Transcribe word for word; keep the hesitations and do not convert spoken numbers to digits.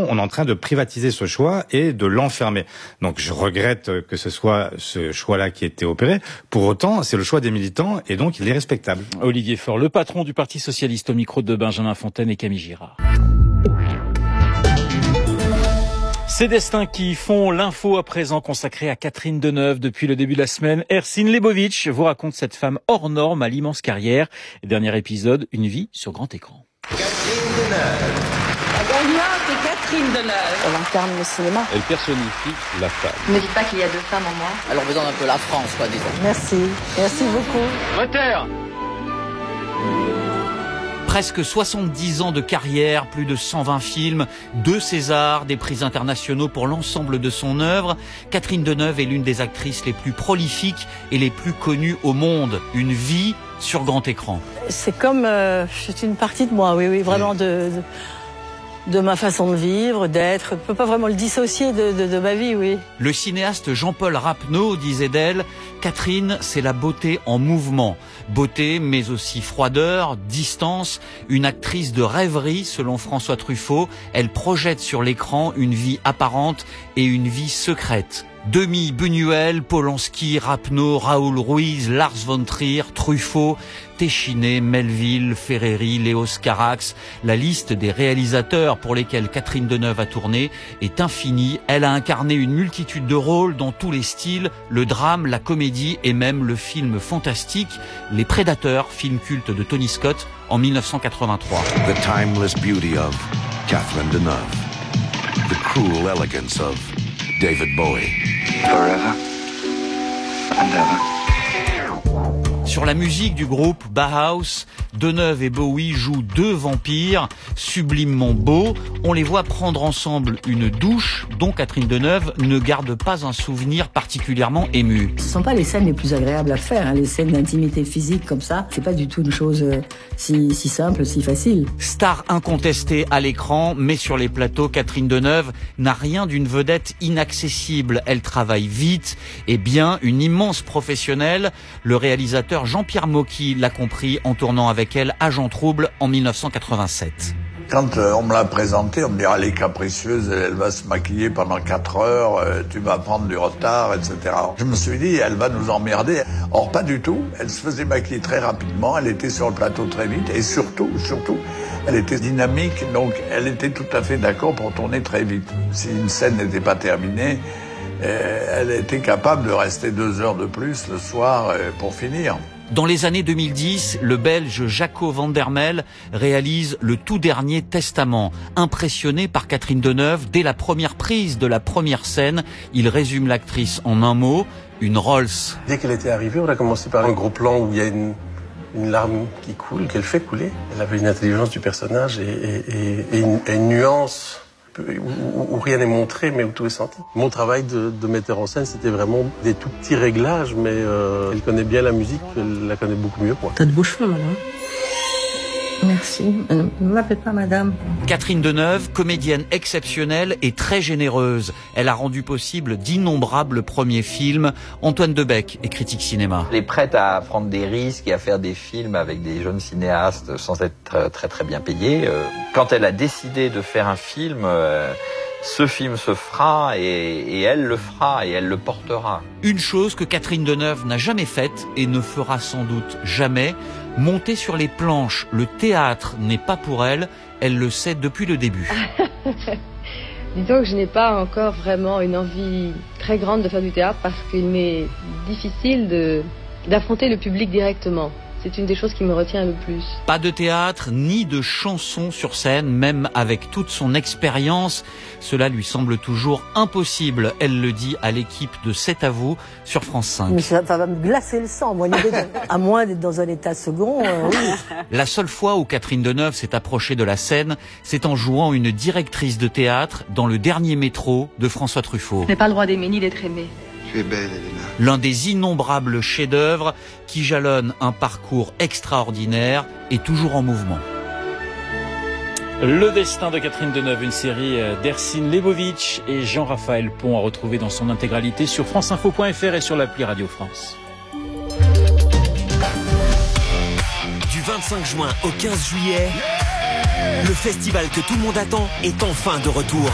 fond, on est en train de privatiser ce choix et de l'enfermer. Donc je regrette que ce soit ce choix-là qui ait été opéré. Pour autant, c'est le choix des militants et donc il est respectable. Olivier Faure, le patron du Parti socialiste, au micro de Benjamin Fontaine et Camille Girard. Ces destins qui font l'info à présent consacrée à Catherine Deneuve. Depuis le début de la semaine, Ercine Lebovitch vous raconte cette femme hors norme à l'immense carrière. Dernier épisode, une vie sur grand écran. Catherine Deneuve. La gagnante est Catherine Deneuve. Elle incarne le cinéma. Elle personnifie la femme. Ne me dites pas qu'il y a deux femmes en moi. Elle représente un peu la France, quoi, disons. Merci, merci beaucoup. Moteur. Presque soixante-dix ans de carrière, plus de cent vingt films, deux Césars, des prix internationaux pour l'ensemble de son œuvre. Catherine Deneuve est l'une des actrices les plus prolifiques et les plus connues au monde. Une vie sur grand écran. C'est comme, euh, c'est une partie de moi, oui, oui, vraiment de, de, de ma façon de vivre, d'être. Je ne peux pas vraiment le dissocier de, de, de ma vie, oui. Le cinéaste Jean-Paul Rapneau disait d'elle, Catherine, c'est la beauté en mouvement. Beauté, mais aussi froideur, distance, une actrice de rêverie, selon François Truffaut. Elle projette sur l'écran une vie apparente et une vie secrète. Demi, Buñuel, Polanski, Rapneau, Raoul Ruiz, Lars von Trier, Truffaut, Téchiné, Melville, Ferreri, Léos Carax. La liste des réalisateurs pour lesquels Catherine Deneuve a tourné est infinie. Elle a incarné une multitude de rôles dans tous les styles, le drame, la comédie et même le film fantastique, Les Prédateurs, film culte de Tony Scott en mille neuf cent quatre-vingt-trois. The timeless beauty of Catherine Deneuve. The cruel elegance of David Bowie. Forever and ever. Sur la musique du groupe Bauhaus, Deneuve et Bowie jouent deux vampires sublimement beaux. On les voit prendre ensemble une douche dont Catherine Deneuve ne garde pas un souvenir particulièrement ému. Ce ne sont pas les scènes les plus agréables à faire, hein. Les scènes d'intimité physique comme ça, c'est pas du tout une chose euh, si, si simple, si facile. Star incontestée à l'écran, mais sur les plateaux, Catherine Deneuve n'a rien d'une vedette inaccessible. Elle travaille vite et bien, une immense professionnelle. Le réalisateur Jean-Pierre Mocky l'a compris en tournant avec elle Agent Trouble en mille neuf cent quatre-vingt-sept. Quand euh, on me l'a présentée, on me dit ah, elle est capricieuse, elle va se maquiller pendant quatre heures, euh, tu vas prendre du retard, et cetera. Je me suis dit, elle va nous emmerder. Or, pas du tout. Elle se faisait maquiller très rapidement, elle était sur le plateau très vite, et surtout, surtout, elle était dynamique, donc elle était tout à fait d'accord pour tourner très vite. Si une scène n'était pas terminée, euh, elle était capable de rester deux heures de plus le soir euh, pour finir. Dans les années deux mille dix, le Belge Jaco van der Mel réalise Le tout dernier testament. Impressionné par Catherine Deneuve, dès la première prise de la première scène, il résume l'actrice en un mot, une Rolls. Dès qu'elle était arrivée, on a commencé par un gros plan où il y a une, une larme qui coule, qu'elle fait couler. Elle avait une intelligence du personnage et, et, et, et, une, et une nuance où, où rien n'est montré, mais où tout est senti. Mon travail de, de metteur en scène, c'était vraiment des tout petits réglages, mais euh, elle connaît bien la musique, elle la connaît beaucoup mieux que moi. T'as de beaux cheveux, madame. Merci. Ne m'appelez pas madame. Catherine Deneuve, comédienne exceptionnelle et très généreuse. Elle a rendu possible d'innombrables premiers films. Antoine Debec est critique cinéma. Elle est prête à prendre des risques et à faire des films avec des jeunes cinéastes sans être très très bien payée. Quand elle a décidé de faire un film, ce film se fera et, et elle le fera et elle le portera. Une chose que Catherine Deneuve n'a jamais faite et ne fera sans doute jamais, monter sur les planches. Le théâtre n'est pas pour elle, elle le sait depuis le début. Disons que je n'ai pas encore vraiment une envie très grande de faire du théâtre parce qu'il m'est difficile de, d'affronter le public directement. C'est une des choses qui me retient le plus. Pas de théâtre, ni de chansons sur scène, même avec toute son expérience. Cela lui semble toujours impossible. Elle le dit à l'équipe de C'est à vous sur France cinq. Mais ça, ça va me glacer le sang, moi, l'idée de, à moins d'être dans un état second. Euh, oui. La seule fois où Catherine Deneuve s'est approchée de la scène, c'est en jouant une directrice de théâtre dans Le Dernier Métro de François Truffaut. Je n'ai pas le droit d'aimer ni d'être aimée. Tu es belle, Elena. L'un des innombrables chefs-d'œuvre qui jalonnent un parcours extraordinaire et toujours en mouvement. Le destin de Catherine Deneuve, une série d'Ercine Lebovitch et Jean-Raphaël Pont à retrouver dans son intégralité sur franceinfo point f r et sur l'appli Radio France. Du vingt-cinq juin au quinze juillet, le festival que tout le monde attend est enfin de retour.